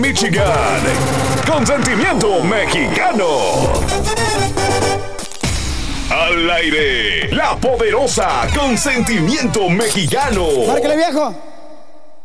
Michigan. Consentimiento mexicano. Al aire, la poderosa Consentimiento Mexicano. ¡Márcale, viejo!